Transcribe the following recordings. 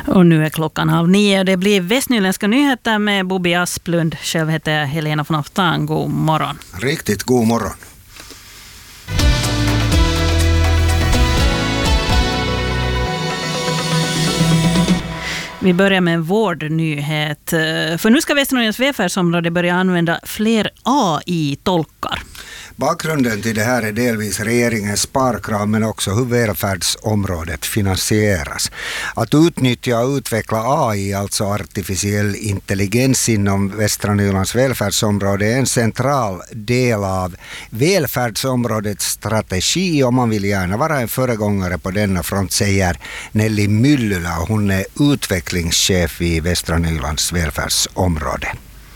Och nu är klockan 8:30 och det blir Västnyländska nyheter med Bobby Asplund. Själv heter jag Helena von Oftan. God morgon. Riktigt god morgon. Vi börjar med en vårdnyhet. För nu ska Västernorrlands välfärdsområde börja använda fler AI-tolkar. Bakgrunden till det här är delvis regeringens sparkrav men också hur välfärdsområdet finansieras. Att utnyttja och utveckla AI, alltså artificiell intelligens inom Västra Nylands välfärdsområde, är en central del av välfärdsområdets strategi och man vill gärna vara en föregångare på denna front, säger Nelly Myllylä. Hon är utvecklingschef i Västra Nylands välfärdsområde.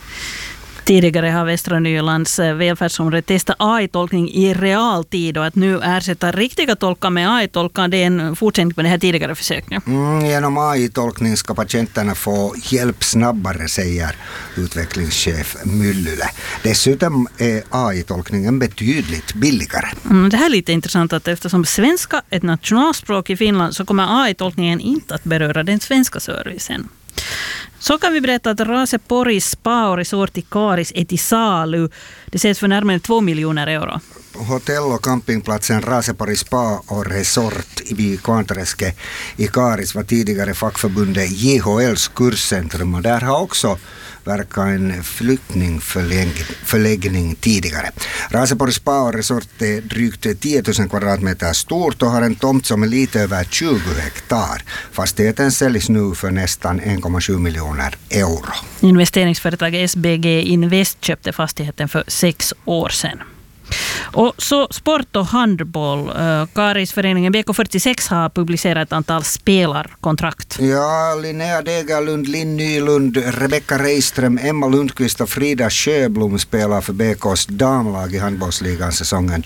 Tidigare har Västra Nylands välfärdsområde testat AI-tolkning i realtid och att nu ersätta riktiga tolkar med AI-tolkar, det är en fortsättning på det här tidigare försöket. Genom AI-tolkning ska patienterna få hjälp snabbare, säger utvecklingschef Myllylä. Dessutom är AI-tolkningen betydligt billigare. Det här är lite intressant att eftersom svenska är ett nationalspråk i Finland så kommer AI-tolkningen inte att beröra den svenska servicen. Så kan vi berätta att Raaseporis spa och resort i Karis är till salu. Det sägs för närmare 2 miljoner euro. Hotell- och campingplatsen Raaseporis spa och resort vid Kvarnträske i Karis var tidigare fackförbundet JHLs kurscentrum och där har också verkar en flyktingförläggning tidigare. Raaseporis spa och resort är drygt 10 000 kvadratmeter stort och har en tomt som är lite över 20 hektar. Fastigheten säljs nu för nästan 1,7 miljoner euro. Investeringsföretaget SBG Invest köpte fastigheten för 6 år sedan. Och så sport och handboll. Karisföreningen BK46 har publicerat ett antal spelarkontrakt. Ja, Linnea Degerlund, Linn Nylund, Rebecca Reiström, Emma Lundqvist och Frida Sjöblom spelar för BKs damlag i handbollsligan säsongen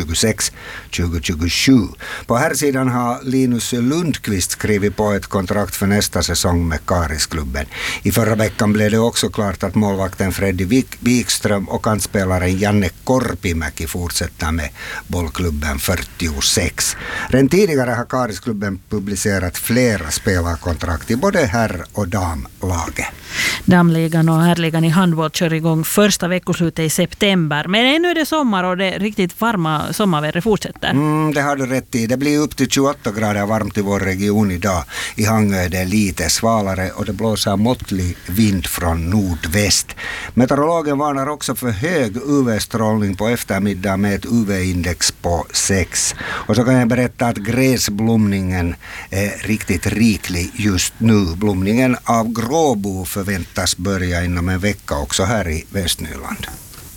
2026-2027. På här sidan har Linus Lundqvist skrivit på ett kontrakt för nästa säsong med Karisklubben. I förra veckan blev det också klart att målvakten Freddy Wikström och kantspelaren Janne Korpimäki fortsätter med bollklubben 46. Redan tidigare har Karisklubben publicerat flera spelarkontrakt i både herr- och damlaget. Damligan och herrligan i handboll kör igång första veckoslutet i september. Men ännu är det sommar och det riktigt varma sommarvädret fortsätter. Det har du rätt i. Det blir upp till 28 grader varmt i vår region idag. I Hangö är det lite svalare och det blåser måttlig vind från nordväst. Meteorologen varnar också för hög UV-strålning på eftermiddag med ett UV-index på 6. Och så kan jag berätta att gräsblomningen är riktigt riklig just nu. Blomningen av gråbo förväntas börja inom en vecka också här i Västnyland.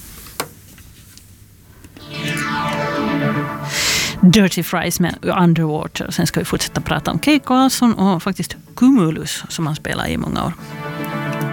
Dirty Fries med Underwater. Sen ska vi fortsätta prata om Kate Carlson och faktiskt Cumulus som han spelar i många år.